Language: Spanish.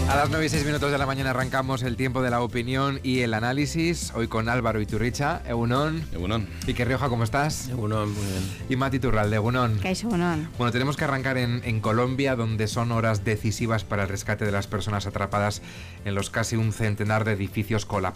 A las 9:06 de la mañana arrancamos el tiempo de la opinión y el análisis. Hoy con Álvaro Iturricha, Egunon. Egunon. Pique Rioja, ¿cómo estás? Egunon, muy bien. Y Mati Turralde, Egunon. ¿Qué es Egunon? Bueno, tenemos que arrancar en Colombia, donde son horas decisivas para el rescate de las personas atrapadas en los casi un centenar de edificios colapsados